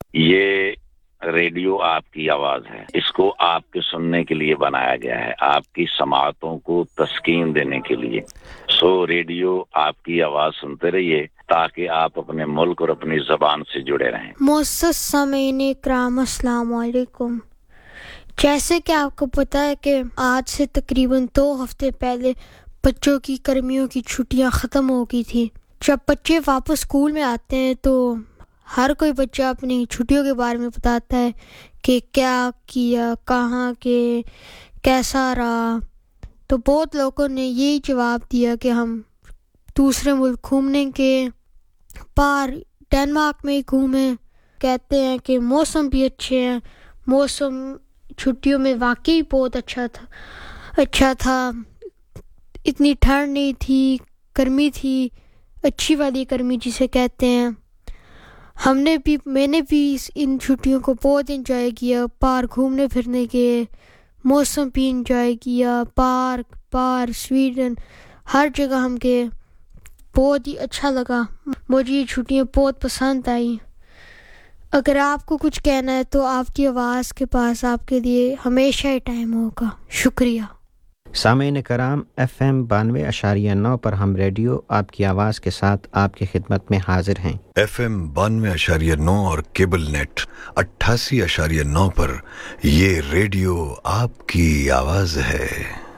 ये रेडियो आपकी आवाज है, इसको आपके सुनने के लिए बनाया गया है, आपकी समाअतों को तस्कीन देने के लिए। सो रेडियो आपकी आवाज सुनते रहिए ताकि आप अपने मुल्क और अपनी ज़बान से जुड़े रहें। मुअज़्ज़ज़ सामीन इकराम, अस्सलाम वालेकुम। जैसे कि आपको पता है कि आज से तकरीबन 2 हफ्ते पहले बच्चों की गर्मियों की छुट्टियां ख़त्म हो गई थी। जब बच्चे वापस स्कूल में आते हैं तो हर कोई बच्चा अपनी छुट्टियों के बारे में बताता है कि क्या किया, कहाँ के, कैसा रहा। तो बहुत लोगों ने यही जवाब दिया कि हम दूसरे मुल्क घूमने के बाहर डेनमार्क में ही घूमे। कहते हैं कि मौसम भी अच्छे हैं, मौसम छुट्टियों में वाकई बहुत अच्छा था। इतनी ठंड नहीं थी, गर्मी थी, अच्छी वाली गर्मी जिसे कहते हैं। मैंने भी इन छुट्टियों को बहुत एंजॉय किया, बाहर घूमने फिरने के, मौसम भी एंजॉय किया, पार्क बाहर स्वीडन हर जगह हम गए, बहुत ही अच्छा लगा। मुझे ये छुट्टियाँ बहुत पसंद आई। अगर आपको कुछ कहना है तो आपकी आवाज़ के पास आपके लिए हमेशा ही टाइम होगा। शुक्रिया। सामीन कराम, FM 92.9 पर हम रेडियो आपकी आवाज़ के साथ आपकी खिदमत में हाजिर हैं। FM 92.9 और केबल नेट 88.9 पर ये रेडियो आपकी आवाज़ है।